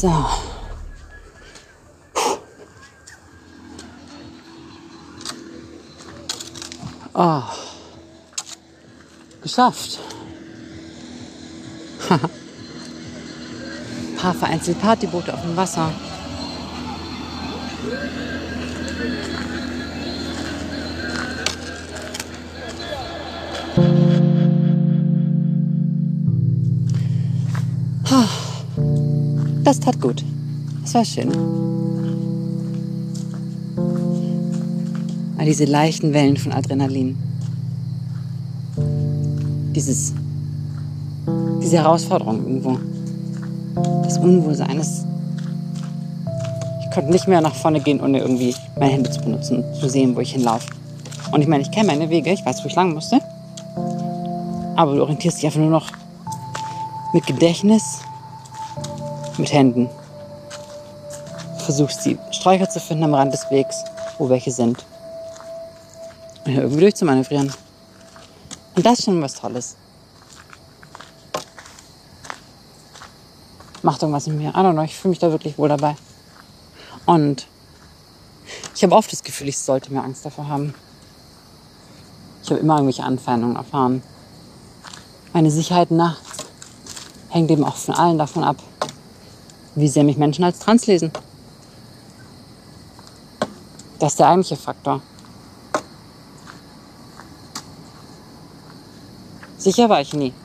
So. Oh. Geschafft. Ein paar vereinzelte Partyboote auf dem Wasser. Das tat gut. Das war schön. All diese leichten Wellen von Adrenalin. Diese Herausforderung irgendwo. Das Unwohlsein. Ich konnte nicht mehr nach vorne gehen, ohne irgendwie meine Hände zu benutzen und zu sehen, wo ich hinlaufe. Und ich meine, ich kenne meine Wege, ich weiß, wo ich lang musste. Aber du orientierst dich einfach nur noch mit Gedächtnis, mit Händen. Versuchst die Sträucher zu finden am Rand des Wegs, wo welche sind. Und irgendwie durchzumanövrieren. Und das ist schon was Tolles. Macht irgendwas in mir. I don't know, ich fühle mich da wirklich wohl dabei. Und ich habe oft das Gefühl, ich sollte mehr Angst davor haben. Ich habe immer irgendwelche Anfeindungen erfahren. Meine Sicherheit nachts hängt eben auch von allen davon ab, wie sehr mich Menschen als trans lesen. Das ist der eigentliche Faktor. Sicher war ich nie.